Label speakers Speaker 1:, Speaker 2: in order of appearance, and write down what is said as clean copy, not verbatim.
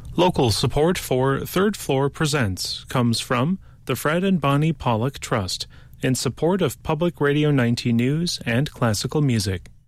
Speaker 1: Local support for Third Floor Presents comes from the Fred and Bonnie Pollock Trust in support of Public Radio 90 News and classical music.